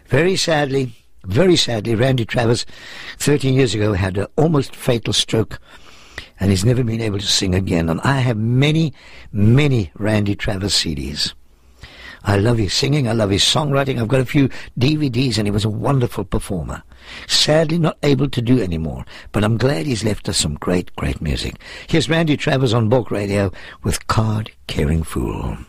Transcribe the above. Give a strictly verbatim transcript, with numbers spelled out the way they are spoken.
Very sadly, very sadly, Randy Travis, thirteen years ago, had an almost fatal stroke, and he's never been able to sing again. And I have many, many Randy Travis C Ds. I love his singing, I love his songwriting. I've got a few D V Ds, and he was a wonderful performer. Sadly not able to do anymore, but I'm glad he's left us some great, great music. Here's Randy Travis on Bork Radio with Card Carrying Fool.